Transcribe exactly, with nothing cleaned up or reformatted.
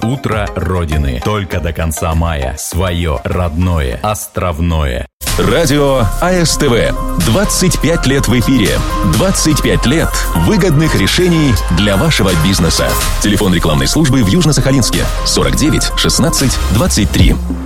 Утро Родины. Только до конца мая. Свое, родное, островное. Радио АСТВ. двадцать пять лет в эфире. двадцать пять лет выгодных решений для вашего бизнеса. Телефон рекламной службы в Южно-Сахалинске сорок девять шестнадцать двадцать три.